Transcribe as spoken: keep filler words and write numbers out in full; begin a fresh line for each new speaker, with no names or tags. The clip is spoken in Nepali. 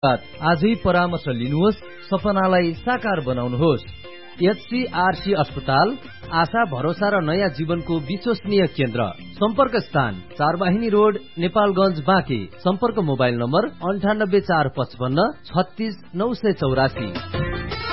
आजै परामर्श लिनुहोस्, सपनालाई साकार बनाउनुहोस्। एचसीआरसी अस्पताल, आशा भरोसा र नयाँ जीवनको विश्वसनीय केन्द्र। सम्पर्क स्थान चारवाहिनी रोड, नेपालगञ्ज, बाँके। सम्पर्क मोबाइल नम्बर अन्ठानब्बे चार पचपन्न छत्तीस नौ सय चौरासी।